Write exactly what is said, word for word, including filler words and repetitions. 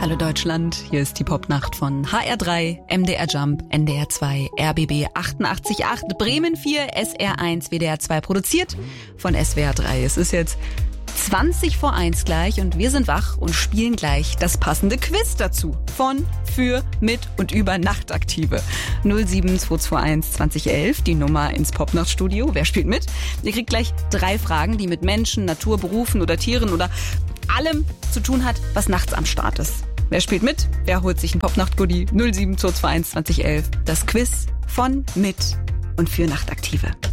Hallo Deutschland, hier ist die Popnacht von H R drei, M D R Jump, N D R zwei, R B B achtundachtzig Komma acht, Bremen vier, S R eins, W D R zwei, produziert von S W R drei. Es ist jetzt zwanzig vor eins gleich und wir sind wach und spielen gleich das passende Quiz dazu. Von, für, mit und über Nachtaktive. null sieben zwei zwei eins zwanzig elf, die Nummer ins Popnachtstudio. Wer spielt mit? Ihr kriegt gleich drei Fragen, die mit Menschen, Natur, Berufen oder Tieren oder allem zu tun hat, was nachts am Start ist. Wer spielt mit? Wer holt sich ein Popnacht-Goodie? null sieben zwei zwei eins zwanzig elf. Das Quiz von, mit und für Nachtaktive.